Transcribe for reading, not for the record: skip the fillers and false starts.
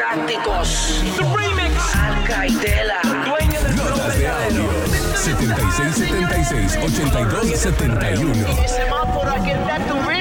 Galácticos. Alcaidela. Dueño del Notas de audio 7676-8271. semáforo, aquí está tu